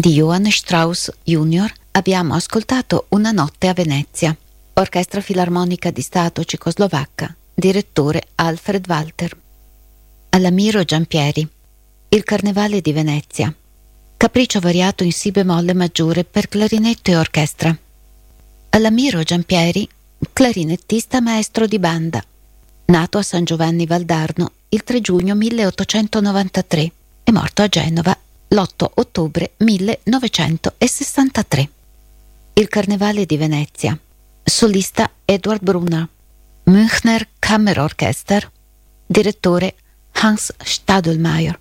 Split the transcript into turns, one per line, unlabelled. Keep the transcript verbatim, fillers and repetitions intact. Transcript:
di Johann Strauss junior abbiamo ascoltato Una notte a Venezia, Orchestra Filarmonica di Stato Cecoslovacca, direttore Alfred Walter. Alamiro Giampieri, Il Carnevale di Venezia, capriccio variato in si bemolle maggiore per clarinetto e orchestra. Alamiro Giampieri, clarinettista maestro di banda, nato a San Giovanni Valdarno il tre giugno milleottocentonovantatré e morto a Genova l'otto ottobre millenovecentosessantatré. Il Carnevale di Venezia, solista Edward Brunner, Münchner Kammerorchester, direttore Hans Stadelmeier.